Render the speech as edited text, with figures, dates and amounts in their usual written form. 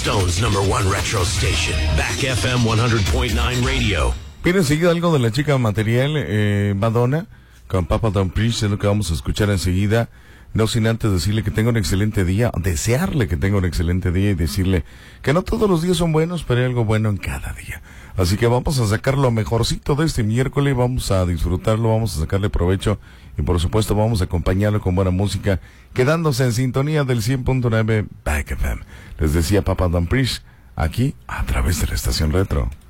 Stone's #1 retro station, Back FM 100.9 Radio. Viene enseguida algo de la chica material, Madonna, con Papa Don't Preach, es lo que vamos a escuchar enseguida. No sin antes decirle que tenga un excelente día, desearle que tenga un excelente día y decirle que no todos los días son buenos, pero hay algo bueno en cada día. Así que vamos a sacar lo mejorcito de este miércoles, vamos a disfrutarlo, vamos a sacarle provecho y por supuesto vamos a acompañarlo con buena música, quedándose en sintonía del 100.9 Back FM. Les decía Papa Don't Preach, aquí a través de la estación retro.